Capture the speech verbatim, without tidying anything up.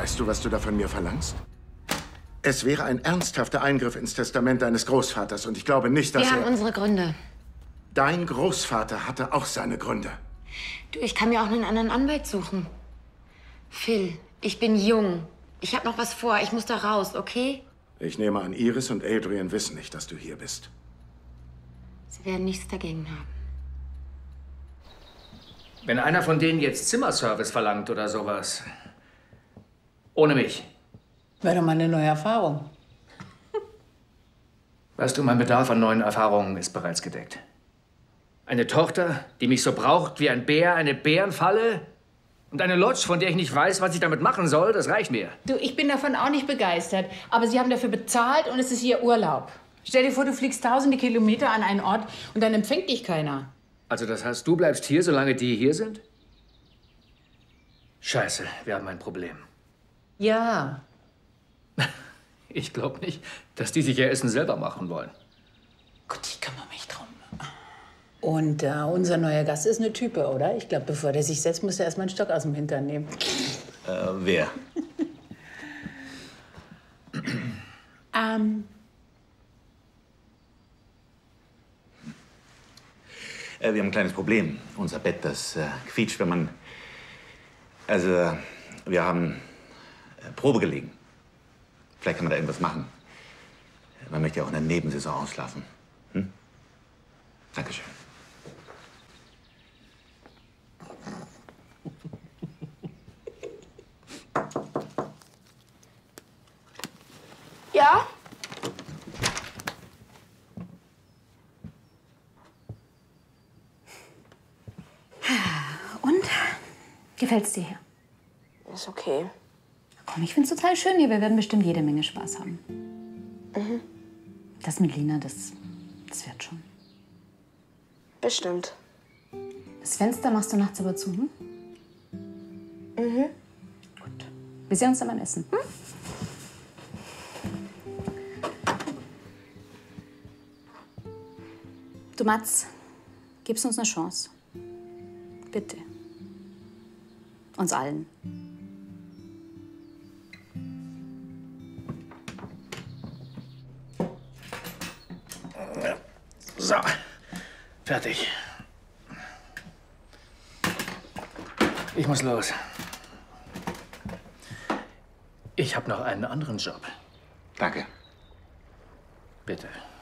Weißt du, was du da von mir verlangst? Es wäre ein ernsthafter Eingriff ins Testament deines Großvaters und ich glaube nicht, dass Wir er... haben unsere Gründe. Dein Großvater hatte auch seine Gründe. Du, ich kann mir auch einen anderen Anwalt suchen. Phil, ich bin jung. Ich habe noch was vor. Ich muss da raus, okay? Ich nehme an, Iris und Adrian wissen nicht, dass du hier bist. Sie werden nichts dagegen haben. Wenn einer von denen jetzt Zimmerservice verlangt oder sowas. Ohne mich. Wäre doch mal eine neue Erfahrung. Weißt du, mein Bedarf an neuen Erfahrungen ist bereits gedeckt. Eine Tochter, die mich so braucht wie ein Bär, eine Bärenfalle und eine Lodge, von der ich nicht weiß, was ich damit machen soll, das reicht mir. Du, ich bin davon auch nicht begeistert, aber Sie haben dafür bezahlt und es ist Ihr Urlaub. Stell dir vor, du fliegst tausende Kilometer an einen Ort und dann empfängt dich keiner. Also das heißt, du bleibst hier, solange die hier sind? Scheiße, wir haben ein Problem. Ja. Ich glaube nicht, dass die sich ihr Essen selber machen wollen. Gut, ich kümmere mich drum. Und äh, unser neuer Gast ist eine Type, oder? Ich glaube, bevor der sich setzt, muss er erstmal einen Stock aus dem Hintern nehmen. Äh, wer? ähm. Äh, wir haben ein kleines Problem. Unser Bett, das äh, quietscht, wenn man... Also, wir haben äh, Probe gelegen. Vielleicht kann man da irgendwas machen. Man möchte ja auch in der Nebensaison ausschlafen. Hm? Dankeschön. Ja? Und? Gefällt's dir hier? Ist okay. Komm, ich find's total schön hier. Wir werden bestimmt jede Menge Spaß haben. Mhm. Das mit Lina, das, das wird schon. Bestimmt. Das Fenster machst du nachts aber zu, hm? Mhm. Gut. Wir sehen uns dann beim Essen, hm? Du, Mats, gibst uns eine Chance. Bitte. Uns allen. So, fertig. Ich muss los. Ich habe noch einen anderen Job. Danke. Bitte.